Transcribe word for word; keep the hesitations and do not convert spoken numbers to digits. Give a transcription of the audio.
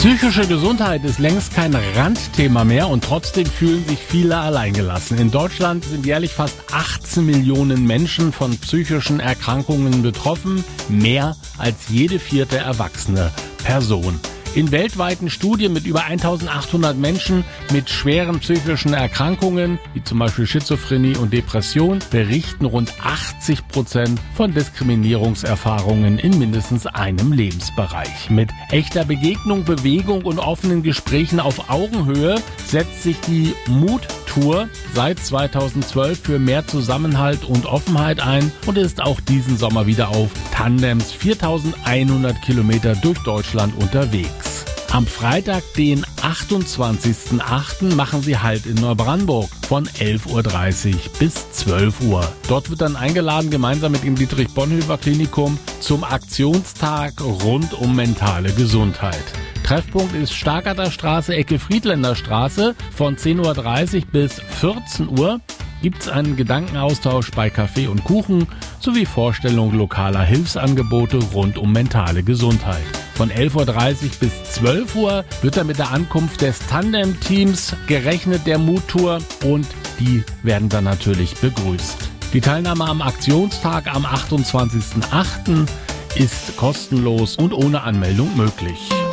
Psychische Gesundheit ist längst kein Randthema mehr und trotzdem fühlen sich viele alleingelassen. In Deutschland sind jährlich fast achtzehn Millionen Menschen von psychischen Erkrankungen betroffen, mehr als jede vierte erwachsene Person. In weltweiten Studien mit über eintausendachthundert Menschen mit schweren psychischen Erkrankungen, wie zum Beispiel Schizophrenie und Depression, berichten rund achtzig Prozent von Diskriminierungserfahrungen in mindestens einem Lebensbereich. Mit echter Begegnung, Bewegung und offenen Gesprächen auf Augenhöhe setzt sich die Mut-Tour seit zweitausendzwölf für mehr Zusammenhalt und Offenheit ein und ist auch diesen Sommer wieder auf Tandems viertausendeinhundert Kilometer durch Deutschland unterwegs. Am Freitag, den achtundzwanzigsten achten machen sie Halt in Neubrandenburg von elf Uhr dreißig bis zwölf Uhr. Dort wird dann eingeladen, gemeinsam mit dem Dietrich-Bonhoeffer-Klinikum zum Aktionstag rund um mentale Gesundheit. Treffpunkt ist Stargarder Straße, Ecke Friedländer Straße. Von zehn Uhr dreißig bis vierzehn Uhr gibt's einen Gedankenaustausch bei Kaffee und Kuchen sowie Vorstellung lokaler Hilfsangebote rund um mentale Gesundheit. Von elf Uhr dreißig bis zwölf Uhr wird dann mit der Ankunft des Tandem-Teams gerechnet der Mut-Tour und die werden dann natürlich begrüßt. Die Teilnahme am Aktionstag am achtundzwanzigsten achten ist kostenlos und ohne Anmeldung möglich.